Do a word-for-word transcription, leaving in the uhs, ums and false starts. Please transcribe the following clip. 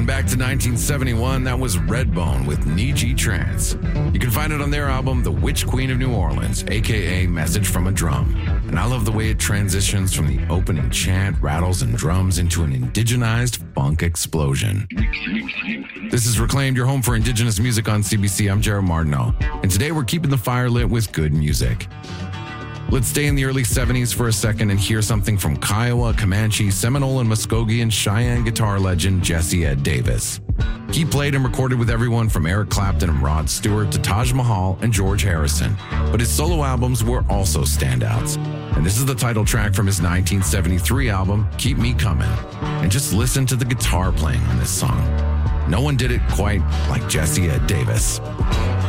back to nineteen seventy-one, that was Redbone with Niji Trance. You can find it on their album, The Witch Queen of New Orleans, aka Message from a Drum. And I love the way it transitions from the opening chant, rattles, and drums into an indigenized funk explosion. This is Reclaimed, your home for indigenous music on C B C. I'm Jared Martineau, and today we're keeping the fire lit with good music. Let's stay in the early seventies for a second and hear something from Kiowa, Comanche, Seminole, and Muskogee and Cheyenne guitar legend Jesse Ed Davis. He played and recorded with everyone from Eric Clapton and Rod Stewart to Taj Mahal and George Harrison, but his solo albums were also standouts. And this is the title track from his nineteen seventy-three album, Keep Me Comin'. And just listen to the guitar playing on this song. No one did it quite like Jesse Ed Davis.